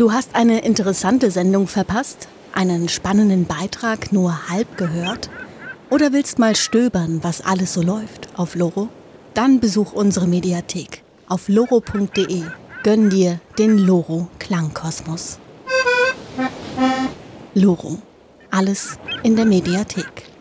Du hast eine interessante Sendung verpasst? Einen spannenden Beitrag nur halb gehört? Oder willst mal stöbern, was alles so läuft auf Loro? Dann besuch unsere Mediathek auf loro.de. Gönn dir den Loro Klangkosmos. Loro. Alles in der Mediathek.